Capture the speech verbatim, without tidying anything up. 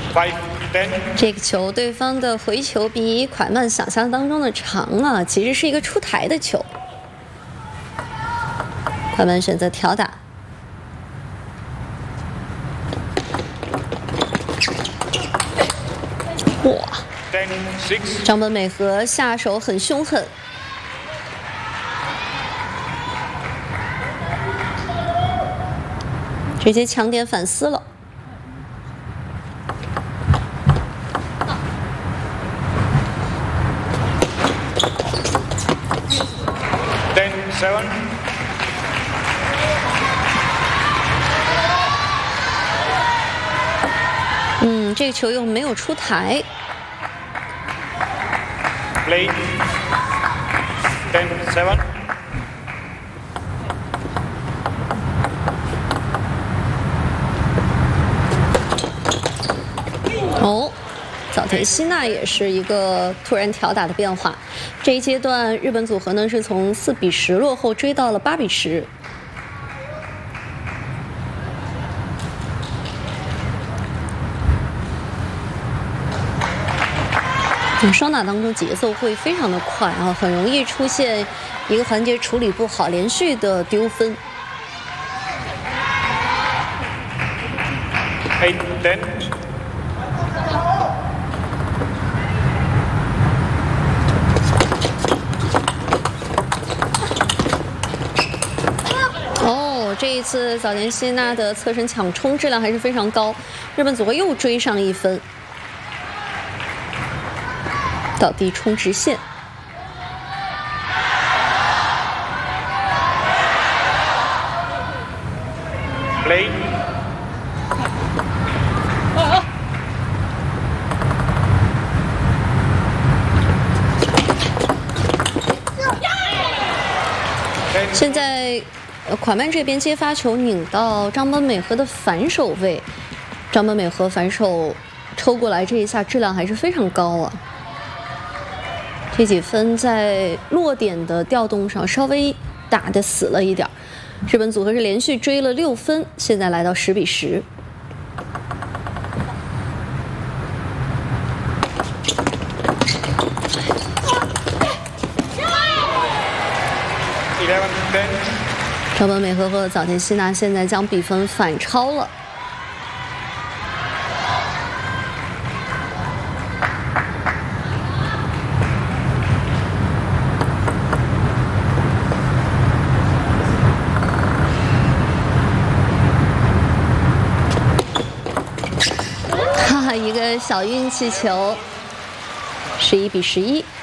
Five, ten. 这个球，对方的回球比蒯曼想象当中的长啊，其实是一个出台的球。蒯曼选择挑打。 哇！张本美和下手很凶狠，直接抢点反撕了。 Ten seven。 嗯，这个球又没有出台。 Play ten seven。 哦，早田希娜也是一个突然挑打的变化。这一阶段，日本组合呢是从四比十落后追到了八比十。 双打当中节奏会非常的快啊，很容易出现一个环节处理不好，连续的丢分。 Eight ten。 哦，这一次早田希娜的侧身抢冲质量还是非常高，日本组合又追上一分。 倒地冲直线， 雷。 现在，呃，蒯曼这边接发球拧到张本美和的反手位，张本美和反手抽过来，这一下质量还是非常高啊。 这几分在落点的调动上稍微打得死了一点，日本组合是连续追了六分，现在来到十比十。张本美和和早田希娜现在将比分反超了。 一个小运气球，十一比十一。